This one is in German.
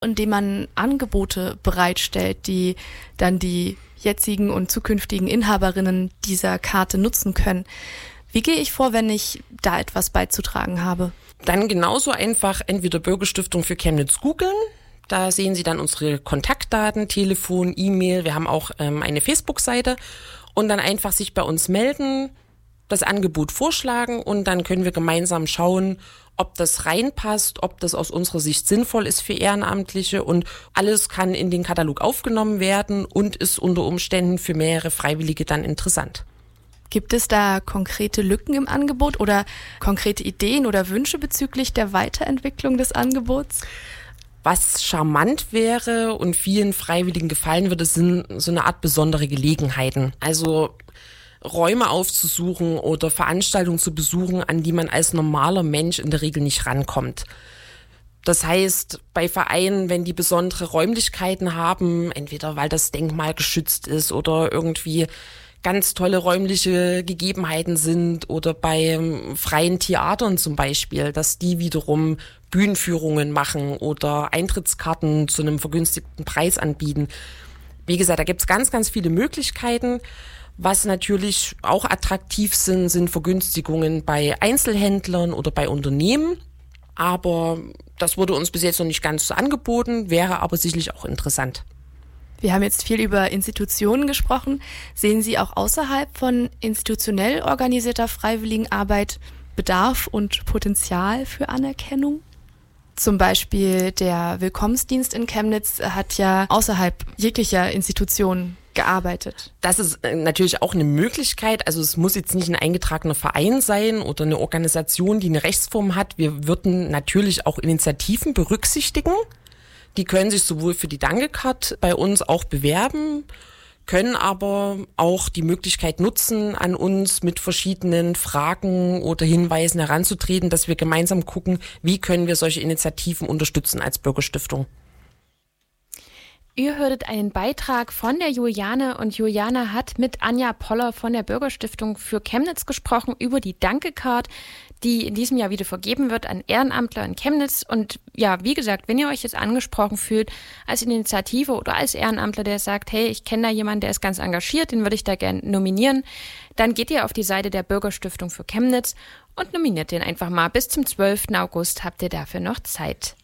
indem man Angebote bereitstellt, die dann die jetzigen und zukünftigen Inhaberinnen dieser Karte nutzen können. Wie gehe ich vor, wenn ich da etwas beizutragen habe? Dann genauso einfach entweder Bürgerstiftung für Chemnitz googeln. Da sehen Sie dann unsere Kontaktdaten, Telefon, E-Mail. Wir haben auch eine Facebook-Seite. Und dann einfach sich bei uns melden, das Angebot vorschlagen und dann können wir gemeinsam schauen, ob das reinpasst, ob das aus unserer Sicht sinnvoll ist für Ehrenamtliche, und alles kann in den Katalog aufgenommen werden und ist unter Umständen für mehrere Freiwillige dann interessant. Gibt es da konkrete Lücken im Angebot oder konkrete Ideen oder Wünsche bezüglich der Weiterentwicklung des Angebots? Was charmant wäre und vielen Freiwilligen gefallen würde, sind so eine Art besondere Gelegenheiten. Also Räume aufzusuchen oder Veranstaltungen zu besuchen, an die man als normaler Mensch in der Regel nicht rankommt. Das heißt, bei Vereinen, wenn die besondere Räumlichkeiten haben, entweder weil das Denkmal geschützt ist oder irgendwie ganz tolle räumliche Gegebenheiten sind, oder bei freien Theatern zum Beispiel, dass die wiederum Bühnenführungen machen oder Eintrittskarten zu einem vergünstigten Preis anbieten. Wie gesagt, da gibt's ganz, ganz viele Möglichkeiten. Was natürlich auch attraktiv sind Vergünstigungen bei Einzelhändlern oder bei Unternehmen. Aber das wurde uns bis jetzt noch nicht ganz so angeboten, wäre aber sicherlich auch interessant. Wir haben jetzt viel über Institutionen gesprochen. Sehen Sie auch außerhalb von institutionell organisierter Freiwilligenarbeit Bedarf und Potenzial für Anerkennung? Zum Beispiel der Willkommensdienst in Chemnitz hat ja außerhalb jeglicher Institutionen gearbeitet. Das ist natürlich auch eine Möglichkeit. Also es muss jetzt nicht ein eingetragener Verein sein oder eine Organisation, die eine Rechtsform hat. Wir würden natürlich auch Initiativen berücksichtigen. Die können sich sowohl für die Danke-Card bei uns auch bewerben, können aber auch die Möglichkeit nutzen, an uns mit verschiedenen Fragen oder Hinweisen heranzutreten, dass wir gemeinsam gucken, wie können wir solche Initiativen unterstützen als Bürgerstiftung. Ihr hörtet einen Beitrag von der Juliane, und Juliane hat mit Anja Poller von der Bürgerstiftung für Chemnitz gesprochen über die Danke-Card, die in diesem Jahr wieder vergeben wird an Ehrenamtler in Chemnitz. Und ja, wie gesagt, wenn ihr euch jetzt angesprochen fühlt als Initiative oder als Ehrenamtler, der sagt, hey, ich kenne da jemanden, der ist ganz engagiert, den würde ich da gerne nominieren, dann geht ihr auf die Seite der Bürgerstiftung für Chemnitz und nominiert den einfach mal. Bis zum 12. August habt ihr dafür noch Zeit.